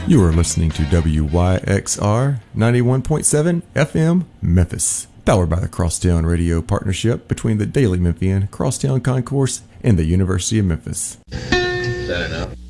You are listening to WYXR 91.7 FM Memphis, powered by the Crosstown Radio Partnership between the Daily Memphian, Crosstown Concourse, and the University of Memphis. Is that enough?